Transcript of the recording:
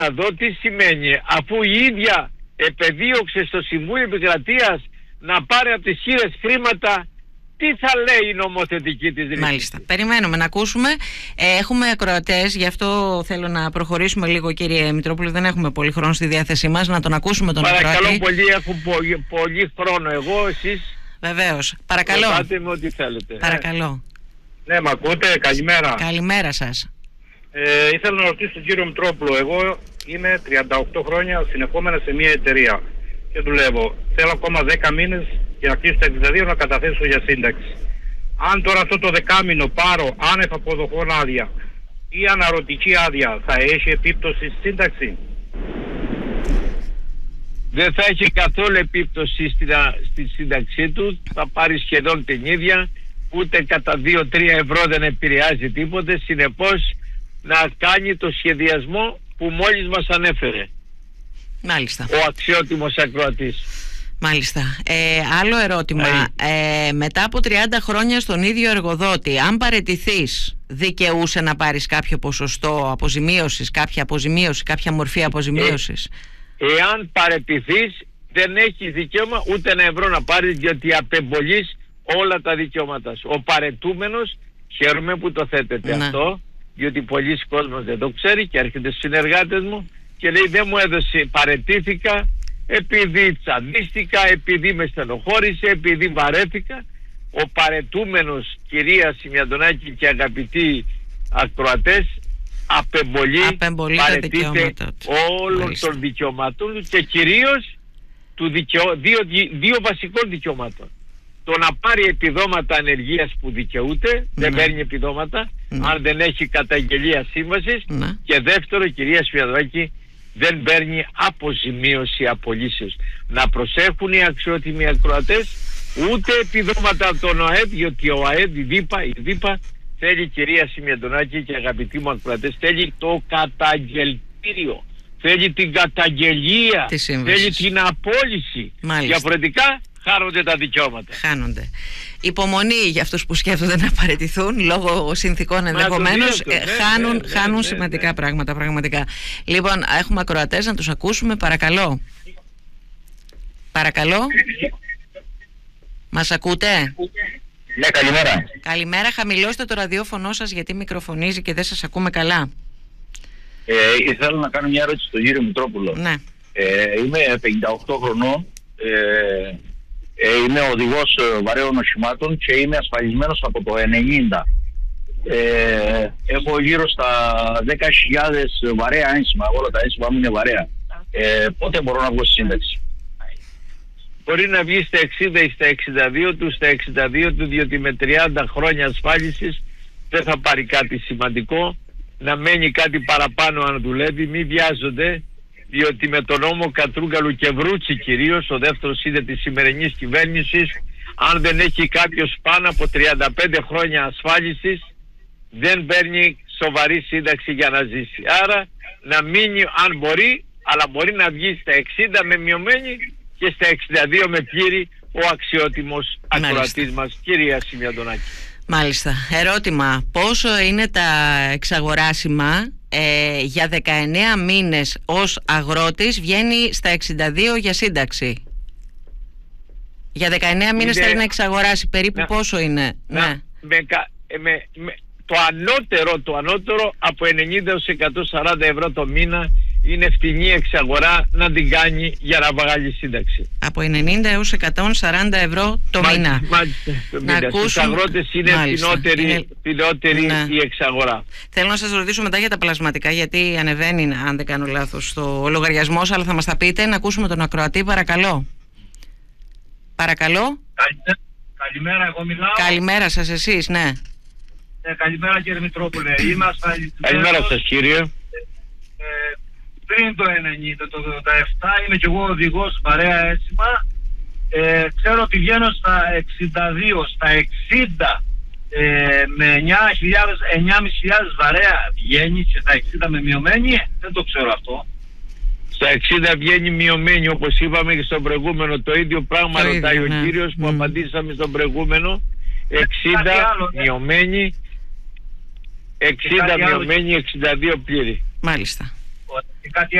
να δω τι σημαίνει, αφού η ίδια επεδίωξε στο Συμβούλιο Επικρατείας να πάρει από τις χείρες χρήματα. Τι θα λέει η νομοθετική της ρύθμιση? Μάλιστα. Περιμένουμε να ακούσουμε. Έχουμε ακροατές, γι' αυτό θέλω να προχωρήσουμε λίγο, κύριε Μητρόπουλο. Δεν έχουμε πολύ χρόνο στη διάθεσή μας. Να τον ακούσουμε τον ακροατή. Παρακαλώ πολύ, έχω πολύ χρόνο εγώ, εσείς. Βεβαίως. Παρακαλώ. Ρωτάτε με ό,τι θέλετε. Παρακαλώ. Ναι, μ' ακούτε? Καλημέρα. Καλημέρα σας. Ήθελα να ρωτήσω τον κύριο Μητρόπουλο. Εγώ είμαι 38 χρόνια συνεχόμενα σε μια εταιρεία και δουλεύω. Θέλω ακόμα 10 μήνες για να κλείσω τα 62 να καταθέσω για σύνταξη. Αν τώρα αυτό το δεκάμηνο πάρω άνευ αποδοχών άδεια ή αναρωτική άδεια, θα έχει επίπτωση στη σύνταξη? Δεν θα έχει καθόλου επίπτωση στη σύνταξή του. Θα πάρει σχεδόν την ίδια. Ούτε κατά 2-3 ευρώ δεν επηρεάζει τίποτε. Συνεπώς να κάνει το σχεδιασμό που μόλις μας ανέφερε. Μάλιστα. Ο αξιότιμος ακροατής. Μάλιστα. Άλλο ερώτημα. Μετά από 30 χρόνια στον ίδιο εργοδότη, αν παραιτηθείς, δικαιούσε να πάρεις κάποιο ποσοστό αποζημίωσης, κάποια αποζημίωση, κάποια μορφή αποζημίωσης? Εάν παραιτηθείς, δεν έχεις δικαίωμα ούτε ένα ευρώ να πάρεις, διότι απεμπολείς όλα τα δικαιώματα σου. Ο παραιτούμενος, χαίρομαι που το θέτετε αυτό, διότι πολλοί κόσμος δεν το ξέρει και έρχεται στους συνεργάτες μου και λέει δεν μου έδωσε, παραιτήθηκα επειδή τσαντίστηκα, επειδή με στενοχώρησε, επειδή βαρέθηκα. Ο παραιτούμενος, κυρία Σιμιαντονάκη και αγαπητοί ακροατές, απεμπολεί παραιτείται όλων των δικαιωμάτων και κυρίως δύο βασικών δικαιωμάτων. Το να πάρει επιδόματα ανεργίας που δικαιούται, δεν παίρνει επιδόματα αν δεν έχει καταγγελία σύμβασης, και δεύτερο, κυρία Σιμιαντονάκη, δεν παίρνει αποζημίωση απολύσεως. Να προσέχουν οι αξιότιμοι ακροατές, ούτε επιδόματα από τον ΟΑΕΔ, διότι ο ΟΑΕΔ, η ΔΥΠΑ θέλει, κυρία Σιμιαντονάκη και αγαπητοί μου ακροατές, θέλει το καταγγελτήριο, θέλει την καταγγελία, θέλει την απόλυση. Μάλιστα. Διαφορετικά χάνονται τα δικαιώματα. Χάνονται. Υπομονή για αυτούς που σκέφτονται να παραιτηθούν λόγω συνθήκων ενδεχομένως. Χάνουν σημαντικά πράγματα πραγματικά. Λοιπόν, έχουμε ακροατές, να τους ακούσουμε. Παρακαλώ. Παρακαλώ. Μας ακούτε? Ναι, καλημέρα. Καλημέρα. Χαμηλώστε το ραδιόφωνο σας γιατί μικροφωνίζει και δεν σας ακούμε καλά. Ήθελα να κάνω μια ερώτηση στον κύριο Μητρόπουλο. Ναι. Είμαι 58 χρονών. Είμαι οδηγός βαρέων οχημάτων και είμαι ασφαλισμένος από το 90. Έχω γύρω στα 10.000 βαρέα ένσημα. Όλα τα ένσημα μου είναι βαρέα. Πότε μπορώ να βγω στη σύνταξη? Μπορεί να βγει στα 60 ή στα 62 του, στα 62 του, διότι με 30 χρόνια ασφάλισης δεν θα πάρει κάτι σημαντικό. Να μένει κάτι παραπάνω αν δουλεύει. Μην βιάζονται, διότι με τον νόμο Κατρούγκαλου και Βρούτσι κυρίως, ο δεύτερος είναι της σημερινής κυβέρνησης, αν δεν έχει κάποιος πάνω από 35 χρόνια ασφάλισης, δεν παίρνει σοβαρή σύνταξη για να ζήσει. Άρα να μείνει αν μπορεί, αλλά μπορεί να βγει στα 60 με μειωμένη και στα 62 με πλήρη ο αξιότιμος ακροατής μας, κυρία Σιμιαντονάκη. Μάλιστα. Ερώτημα, πόσο είναι τα εξαγοράσιμα? Για 19 μήνες ως αγρότης βγαίνει στα 62 για σύνταξη. Για 19 μήνες θέλει να εξαγοράσει. Περίπου πόσο είναι? Το ανώτερο από 90 έως 140 ευρώ το μήνα είναι φτηνή εξαγορά να την κάνει για να βγάλει σύνταξη. Από 90 έως 140 ευρώ το μήνα. Μάλιστα. Στους αγρότες είναι φθηνότερη η εξαγορά. Θέλω να σας ρωτήσω μετά για τα πλασματικά, γιατί ανεβαίνει, αν δεν κάνω λάθος, το λογαριασμός, αλλά θα μας τα πείτε. Να ακούσουμε τον ακροατή, παρακαλώ. Παρακαλώ. Καλημέρα, εγώ μιλάω. Καλημέρα σας, εσείς, ναι. Καλημέρα κύριε Μητρόπουλε. Είμαι ασφαλισμένος. Καλημέρα σας κύριε. Πριν το 90, το 87 είμαι και εγώ οδηγός βαρέα ένσημα. Ξέρω ότι βγαίνω στα 62, στα 60 με 9.500 βαρέα βγαίνει και στα 60 με μειωμένη. Δεν το ξέρω αυτό. Στα 60 βγαίνει μειωμένη, όπως είπαμε και στον προηγούμενο. Το ίδιο πράγμα ρωτάει ο κύριος που απαντήσαμε στον προηγούμενο. 60 μειωμένη, 60 μειωμένη, 62 πλήρη. Μάλιστα. Και κάτι